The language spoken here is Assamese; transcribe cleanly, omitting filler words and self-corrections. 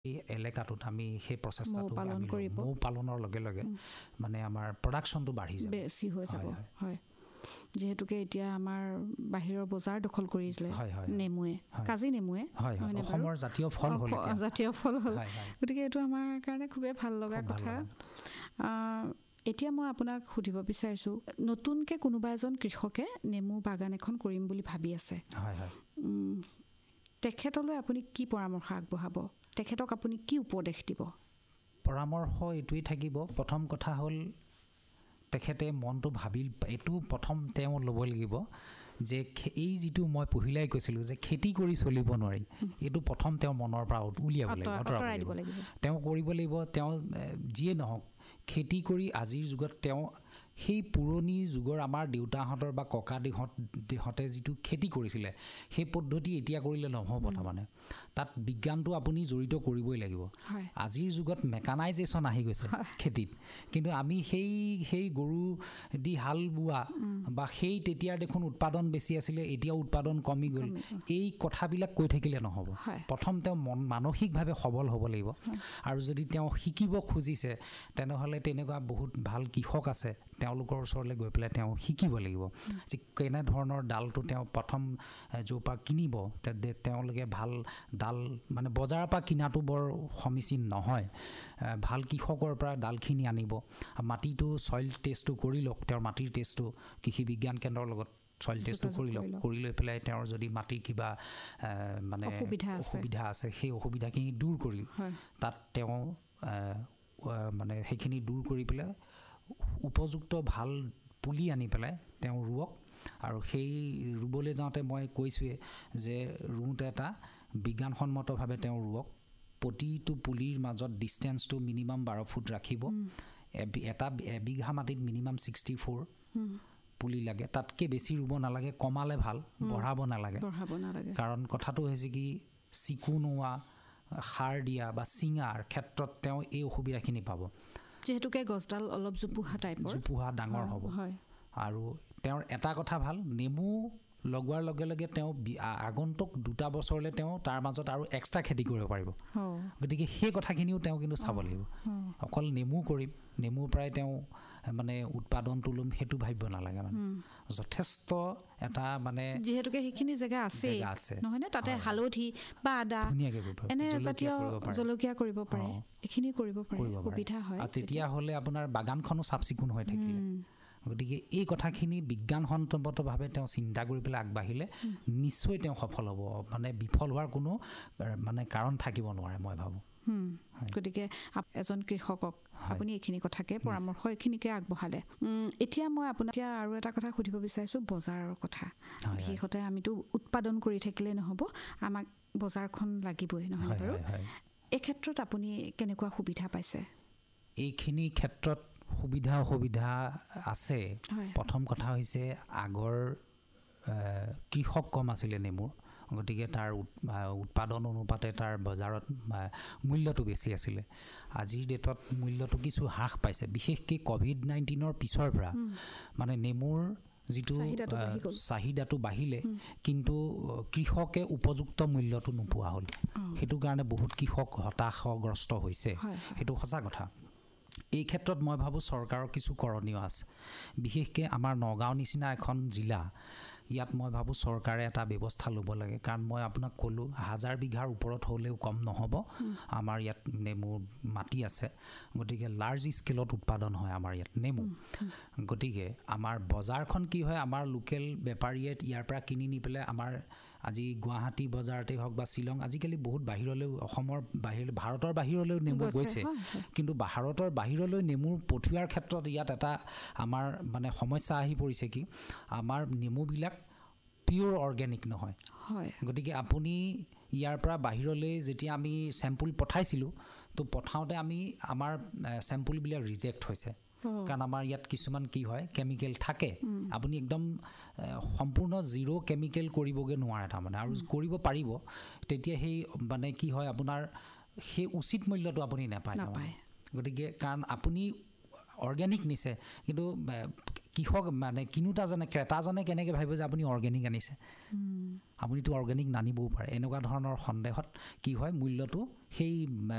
এই এলেকাটোত আমি সেই প্ৰচেষ্টাটো মৌ পালনৰ লগে লগে মানে আমাৰ প্ৰডাকশ্যনটো বাঢ়ি যাব, বেছি হৈ যাব। হয়, যিহেতুকে এতিয়া আমাৰ বাহিৰৰ বজাৰ দখল কৰিছিলে নেমুৱে, কাজি নেমুৱে অসমৰ জাতীয় ফল হ'ল, গতিকে এইটো আমাৰ কাৰণে খুবেই ভাল লগা কথা। এতিয়া মই আপোনাক সুধিব বিচাৰিছোঁ, নতুনকৈ কোনোবা এজন কৃষকে নেমু বাগান এখন কৰিম বুলি ভাবি আছে, তেখেতলৈ আপুনি কি পৰামৰ্শ আগবঢ়াব? তেখেতক আপুনি কি উপদেশ দিব? পৰামৰ্শ এইটোৱেই থাকিব, প্ৰথম কথা হ'ল তেখেতে মনটো ভাবি এইটো প্ৰথম তেওঁ ল'ব লাগিব যে এই যিটো মই পহিলাই কৈছিলোঁ যে খেতি কৰি চলিব নোৱাৰি, এইটো প্ৰথম তেওঁ মনৰ পৰা উলিয়াব লাগিব, আঁতৰাই দিব লাগিব। তেওঁ কৰিব লাগিব, তেওঁ যিয়ে নহওক খেতি কৰি আজিৰ যুগত তেওঁ সেই পুৰণি যুগৰ আমাৰ দেউতাহঁতৰ বা ককাদেউহঁতে যিটো খেতি কৰিছিলে সেই পদ্ধতি এতিয়া কৰিলে নহ'ব। তাৰমানে তাত বিজ্ঞানটো আপুনি জড়িত কৰিবই লাগিব। আজিৰ যুগত মেকানাইজেশ্যন আহি গৈছে খেতিত, কিন্তু আমি সেই গৰু দি হাল বোৱা বা সেই তেতিয়াৰ দেখোন উৎপাদন বেছি আছিলে, এতিয়া উৎপাদন কমি গ'ল, এই কথাবিলাক কৈ থাকিলে নহ'ব। প্ৰথম তেওঁ মানসিকভাৱে সবল হ'ব লাগিব। আৰু যদি তেওঁ শিকিব খুজিছে তেনেহ'লে তেনেকুৱা বহুত ভাল কৃষক আছে, তেওঁলোকৰ ওচৰলৈ গৈ পেলাই তেওঁ শিকিব লাগিব যে কেনেধৰণৰ ডালটো তেওঁ প্ৰথম য'ৰ পৰা কিনিব, তেওঁলোকে ভাল ডাল মানে বজাৰৰ পৰা কিনাটো বৰ সমীচীন নহয়, ভাল কৃষকৰ পৰা ডালখিনি আনিব, মাটিটো চইল টেষ্টটো কৰি লওক, তেওঁৰ মাটিৰ টেষ্টটো কৃষি বিজ্ঞান কেন্দ্ৰৰ লগত চইল টেষ্টটো কৰি লওক, কৰি লৈ পেলাই তেওঁৰ যদি মাটিৰ কিবা মানে অসুবিধা আছে সেই অসুবিধাখিনি দূৰ কৰি তাত তেওঁ মানে সেইখিনি দূৰ কৰি পেলাই উপযুক্ত ভাল পুলি আনি পেলাই তেওঁ ৰুৱক। আৰু সেই ৰুবলৈ যাওঁতে মই কৈছোঁৱে যে ৰুওঁতে এটা বিজ্ঞানসন্মতভাৱে তেওঁ ৰুৱক, প্ৰতিটো পুলিৰ মাজত ডিষ্টেঞ্চটো মিনিমাম 12 ফুট ৰাখিব, এবিঘা মাটিত মিনিমাম 64 পুলি লাগে, তাতকৈ বেছি ৰুব নালাগে, কমালে ভাল, বঢ়াব নালাগে। কাৰণ কথাটো হৈছে কি চিকুণোৱা, সাৰ দিয়া বা চিঙাৰ ক্ষেত্ৰত তেওঁ এই অসুবিধাখিনি পাব, যিহেতুকে গছডাল অলপ জোপোহা ডাঙৰ হ'ব। আৰু তেওঁৰ এটা কথা ভাল, নেমু লগোৱাৰ লগে লগে তেওঁ আগন্তুক 2 বছৰলৈ তেওঁ তাৰ মাজত আৰু এক্সট্ৰা খেতি কৰিব পাৰিব। গতিকে সেই কথাখিনিও তেওঁ কিন্তু চাব লাগিব। অকল নেমু কৰিম, নেমুৰ পৰাই তেওঁ মানে উৎপাদনটো ল'ম সেইটো ভাবিব নালাগে। মানে যথেষ্ট এটা মানে যিহেতুকে সেইখিনি জেগা আছে নহয়নে, তাতে হালধি বা আদা এনে জাতীয় জলকীয়া কৰিব পাৰে, এইখিনি কৰিব পাৰে, সুবিধা হয়। আৰু তেতিয়াহ'লে আপোনাৰ বাগানখনো চাফ চিকুণ হৈ থাকিলে। গতিকে এই কথাখিনি বিজ্ঞানসন্মতভাৱে তেওঁ চিন্তা কৰি পেলাই আগবাঢ়িলে নিশ্চয় তেওঁ সফল হ'ব, মানে বিফল হোৱাৰ কোনো মানে কাৰণ থাকিব নোৱাৰে মই ভাবোঁ। গতিকে এজন কৃষকক আপুনি এইখিনি কথাকে পৰামৰ্শ এইখিনিকে আগবঢ়ালে। এতিয়া মই আপোনাক আৰু এটা কথা সুধিব বিচাৰিছোঁ, বজাৰৰ কথা। বিশেষতে আমিতো উৎপাদন কৰি থাকিলে নহ'ব, আমাক বজাৰখন লাগিবই, নহয় বাৰু? এই ক্ষেত্ৰত আপুনি কেনেকুৱা সুবিধা পাইছে? এইখিনি ক্ষেত্ৰত সুবিধা অসুবিধা আছে। প্ৰথম কথা হৈছে আগৰ কৃষক কম আছিলে নেমুৰ, গতিকে তাৰ উৎপাদন অনুপাতে তাৰ বজাৰত মূল্যটো বেছি আছিলে। আজিৰ ডেটত মূল্যটো কিছু হ্ৰাস পাইছে, বিশেষকৈ ক'ভিড-19 পিছৰ পৰা মানে নেমুৰ যিটো চাহিদাটো বাঢ়িলে, কিন্তু কৃষকে উপযুক্ত মূল্যটো নোপোৱা হ'ল। সেইটো কাৰণে বহুত কৃষক হতাশাগ্ৰস্ত হৈছে, সেইটো সঁচা কথা। এই ক্ষেত্ৰত মই ভাবোঁ চৰকাৰৰ কিছু কৰণীয় আছে, বিশেষকৈ আমাৰ নগাঁও নিচিনা এখন জিলা, ইয়াত মই ভাবোঁ চৰকাৰে এটা ব্যৱস্থা ল'ব লাগে। কাৰণ মই আপোনাক ক'লোঁ 1000 বিঘাৰ ওপৰত হ'লেও কম নহ'ব, আমাৰ ইয়াত নেমুৰ মাটি আছে, গতিকে লাৰ্জ স্কেলত উৎপাদন হয় আমাৰ ইয়াত নেমু। গতিকে আমাৰ বজাৰখন কি হয়, আমাৰ লোকেল বেপাৰীয়ে ইয়াৰ পৰা কিনি নি পেলাই আমাৰ আজি গুৱাহাটী বজাৰতেই হওক বা শ্বিলং, আজিকালি বহুত বাহিৰলৈও, অসমৰ বাহিৰলৈ, ভাৰতৰ বাহিৰলৈও নেমু গৈছে, কিন্তু ভাৰতৰ বাহিৰলৈ নেমু পঠিওৱাৰ ক্ষেত্ৰত ইয়াত এটা আমাৰ মানে সমস্যা আহি পৰিছে কি, আমাৰ নেমুবিলাক পিয়'ৰ অৰ্গেনিক নহয়। গতিকে আপুনি ইয়াৰ পৰা বাহিৰলৈ যেতিয়া আমি চেম্পুল পঠাইছিলোঁ, তো পঠাওঁতে আমাৰ চেম্পুলবিলাক ৰিজেক্ট হৈছে, কাৰণ আমাৰ ইয়াত কিছুমান কি হয় কেমিকেল থাকে, আপুনি একদম সম্পূৰ্ণ জিৰ' কেমিকেল কৰিবগৈ নোৱাৰে তাৰমানে, আৰু কৰিব পাৰিব তেতিয়া সেই মানে কি হয় আপোনাৰ সেই উচিত মূল্যটো আপুনি নাপায়। গতিকে কাৰণ আপুনি অৰ্গেনিক নিছে, কিন্তু কৃষক মানে কিনোতাজনে, ক্ৰেতাজনে কেনেকৈ ভাবিব যে আপুনি অৰ্গেনিক আনিছে, আপুনিতো অৰ্গেনিক নানিবও পাৰে। এনেকুৱা ধৰণৰ সন্দেহত কি হয় মূল্যটো সেই